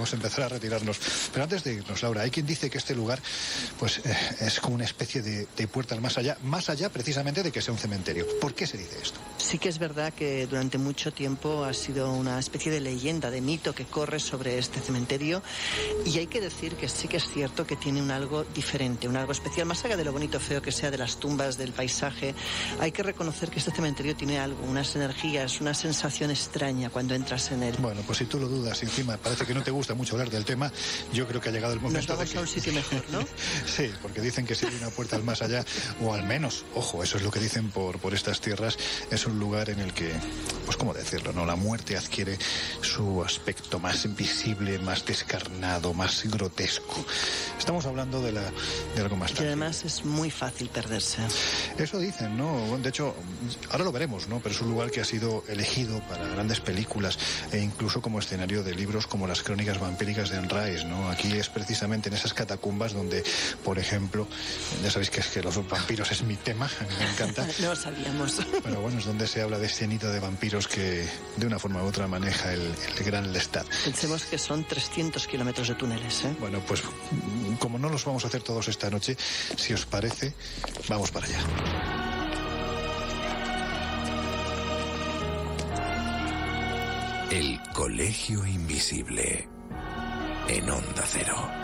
vamos a empezar a retirarnos. Pero antes de irnos, Laura, hay quien dice que este lugar pues es como una especie de puerta al más allá precisamente de que sea un cementerio. ¿Por qué se dice esto? Sí que es verdad que durante mucho tiempo ha sido una especie de leyenda, de mito que corre sobre este cementerio, y hay que decir que sí que es cierto que tiene un algo diferente, un algo especial, más allá de lo bonito o feo que sea de las tumbas, del paisaje. Hay que reconocer que este cementerio tiene algo, unas energías, una sensación extraña cuando entras en él. Bueno, pues si tú lo dudas y encima parece que no te gusta mucho hablar del tema, yo creo que ha llegado el momento. Nos vamos a un sitio mejor, ¿no? Sí, porque dicen que si hay una puerta al más allá, o al menos, ojo, eso es lo que dicen por estas tierras, es un lugar en el que, pues cómo decirlo, ¿no? La muerte adquiere su aspecto más visible, más descarnado, más grotesco. Estamos hablando de algo más tarde. Y además es muy fácil perderse. Eso dicen, ¿no? De hecho, ahora lo veremos, ¿no? Pero es un lugar que ha sido elegido para grandes películas e incluso como escenario de libros como Las Crónicas Vampíricas de Anne Rice, ¿no? Aquí es precisamente en esas catacumbas donde, por ejemplo, ya sabéis que es que los vampiros es mi tema, a mí me encanta. No lo sabíamos. Pero bueno, es donde se habla de este nido de vampiros que de una forma u otra maneja el gran Lestat. Pensemos que son 300 kilómetros de túneles, ¿eh? Bueno, pues como no los vamos a hacer todos esta noche, si os parece, vamos para allá. El Colegio Invisible en Onda Cero.